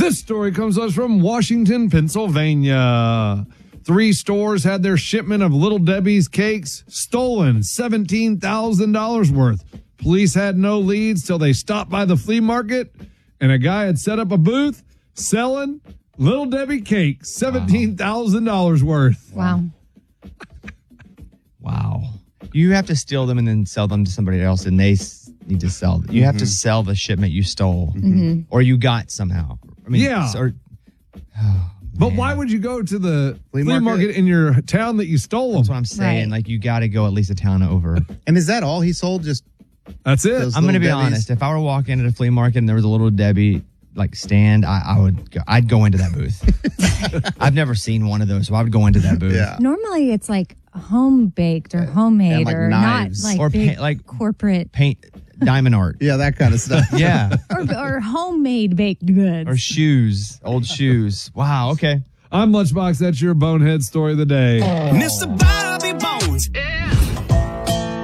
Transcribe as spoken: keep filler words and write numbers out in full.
This story comes to us from Washington, Pennsylvania. Three stores had their shipment of Little Debbie's cakes stolen, seventeen thousand dollars worth. Police had no leads till they stopped by the flea market, and a guy had set up a booth selling Little Debbie cakes, seventeen thousand dollars worth. Wow. Wow. You have to steal them and then sell them to somebody else, and they s- need to sell them. You have to sell the shipment you stole Mm-hmm. or you got somehow. I mean, Yeah. s- Or, oh, But man. why would you go to the flea, Flea market? market? in your town that you stole That's them? what I'm saying. Right. Like, you got to go at least a town over. And is that all he sold? Just That's it. Those- I'm going to be Little Debbie's. honest. If I were to walk into the flea market and there was a Little Debbie like stand, I, I would go, I'd go into that booth. I've never seen one of those, so I would go into that booth. yeah. Normally it's like home baked or homemade like or knives. not like Or big pa- like- corporate Paint diamond art. Yeah, that kind of stuff. Yeah. or, or homemade baked goods. Or shoes, old shoes. Wow. Okay. I'm Lunchbox. That's your bonehead story of the day. Mister Bobby Bones.